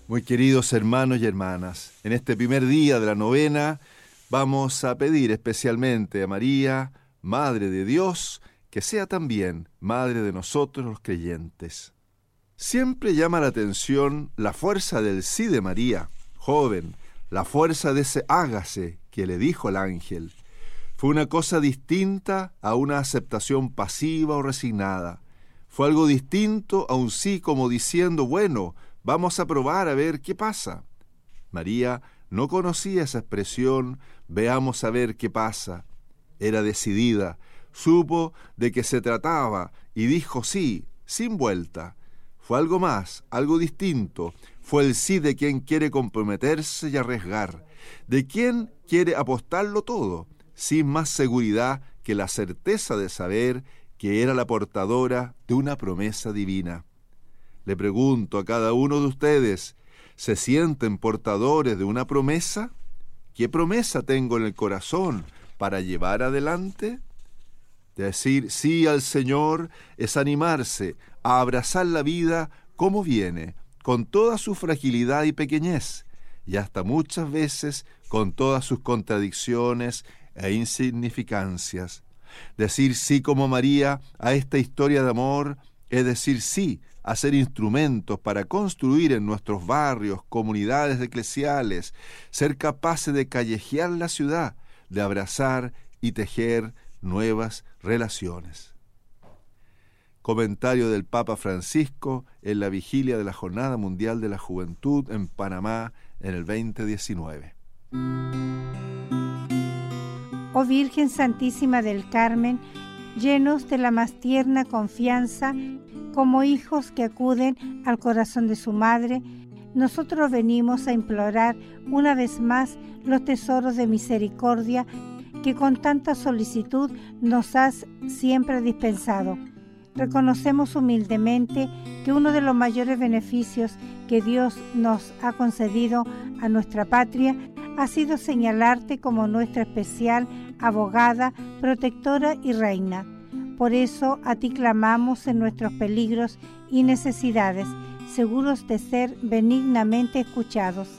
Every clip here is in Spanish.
Muy queridos hermanos y hermanas, en este primer día de la novena vamos a pedir especialmente a María, Madre de Dios, que sea también Madre de nosotros los creyentes. Siempre llama la atención la fuerza del sí de María, joven, la fuerza de ese hágase que le dijo el ángel. Fue una cosa distinta a una aceptación pasiva o resignada. Fue algo distinto a un sí como diciendo, bueno, vamos a probar a ver qué pasa. María no conocía esa expresión, veamos a ver qué pasa. Era decidida, supo de qué se trataba y dijo sí, sin vuelta. Fue algo más, algo distinto. Fue el sí de quien quiere comprometerse y arriesgar, de quien quiere apostarlo todo, sin más seguridad que la certeza de saber que era la portadora de una promesa divina. Le pregunto a cada uno de ustedes, ¿se sienten portadores de una promesa? ¿Qué promesa tengo en el corazón para llevar adelante? Decir sí al Señor es animarse a abrazar la vida como viene, con toda su fragilidad y pequeñez, y hasta muchas veces con todas sus contradicciones e insignificancias. Decir sí como María a esta historia de amor es decir sí a ser instrumentos para construir en nuestros barrios, comunidades eclesiales, ser capaces de callejear la ciudad, de abrazar y tejer nuevas relaciones. Comentario del Papa Francisco en la vigilia de la Jornada Mundial de la Juventud en Panamá en el 2019. Oh Virgen Santísima del Carmen, llenos de la más tierna confianza, como hijos que acuden al corazón de su madre, nosotros venimos a implorar una vez más los tesoros de misericordia que con tanta solicitud nos has siempre dispensado. Reconocemos humildemente que uno de los mayores beneficios que Dios nos ha concedido a nuestra patria ha sido señalarte como nuestra especial abogada, protectora y reina. Por eso a ti clamamos en nuestros peligros y necesidades, seguros de ser benignamente escuchados.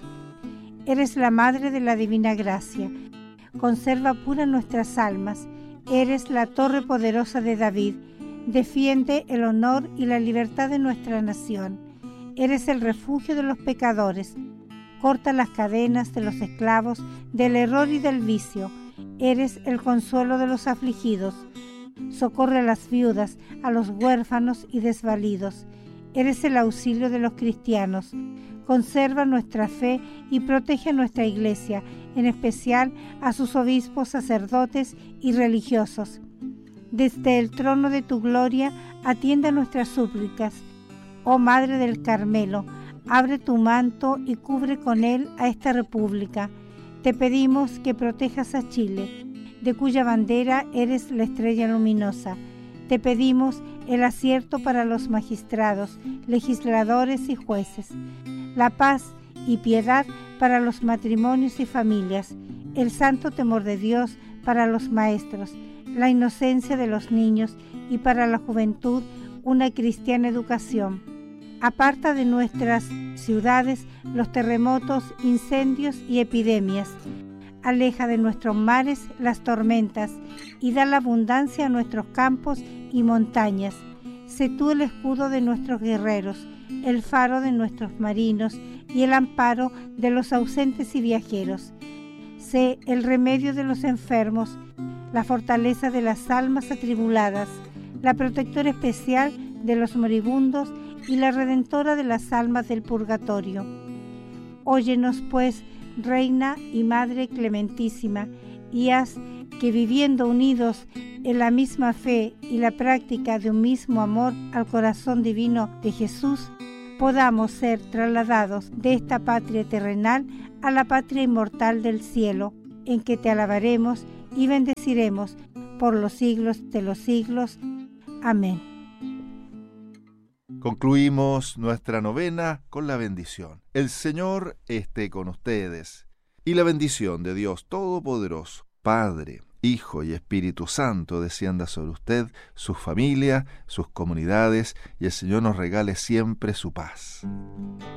Eres la Madre de la Divina Gracia. Conserva puras nuestras almas. Eres la torre poderosa de David. Defiende el honor y la libertad de nuestra nación. Eres el refugio de los pecadores. Corta las cadenas de los esclavos, del error y del vicio. Eres el consuelo de los afligidos. Socorre a las viudas, a los huérfanos y desvalidos. Eres el auxilio de los cristianos. Conserva nuestra fe y protege a nuestra Iglesia, en especial a sus obispos, sacerdotes y religiosos. Desde el trono de tu gloria, atiende a nuestras súplicas. Oh Madre del Carmelo, abre tu manto y cubre con él a esta república. Te pedimos que protejas a Chile, de cuya bandera eres la estrella luminosa. Te pedimos el acierto para los magistrados, legisladores y jueces, la paz y piedad para los matrimonios y familias, el santo temor de Dios para los maestros, la inocencia de los niños y para la juventud una cristiana educación. Aparta de nuestras ciudades los terremotos, incendios y epidemias. Aleja de nuestros mares las tormentas y da la abundancia a nuestros campos y montañas. Sé tú el escudo de nuestros guerreros, el faro de nuestros marinos y el amparo de los ausentes y viajeros. Sé el remedio de los enfermos, la fortaleza de las almas atribuladas, la protectora especial de los moribundos y la redentora de las almas del purgatorio. Óyenos, pues, Reina y Madre clementísima, y haz que viviendo unidos en la misma fe y la práctica de un mismo amor al corazón divino de Jesús, podamos ser trasladados de esta patria terrenal a la patria inmortal del cielo, en que te alabaremos y bendeciremos por los siglos de los siglos. Amén. Concluimos nuestra novena con la bendición. El Señor esté con ustedes. Y la bendición de Dios Todopoderoso, Padre, Hijo y Espíritu Santo, descienda sobre usted, su familia, sus comunidades, y el Señor nos regale siempre su paz.